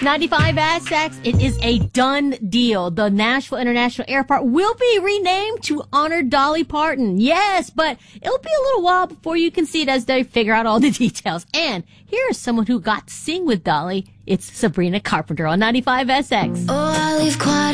95SX, it is a done deal. The Nashville International Airport will be renamed to honor Dolly Parton. Yes, but it'll be a little while before you can see it as they figure out all the details. And here's someone who got to sing with Dolly. It's Sabrina Carpenter on 95SX. Oh, I leave quiet.